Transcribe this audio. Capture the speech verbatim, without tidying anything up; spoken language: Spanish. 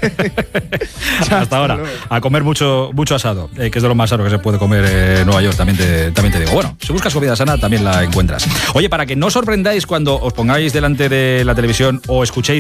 Hasta ahora, a comer mucho, mucho asado, eh, que es de lo más sano que se puede comer en Nueva York, también te, también te digo. Bueno, si buscas comida sana, también la encuentras. Oye, para que no os sorprendáis cuando os pongáis delante de la televisión o escuchéis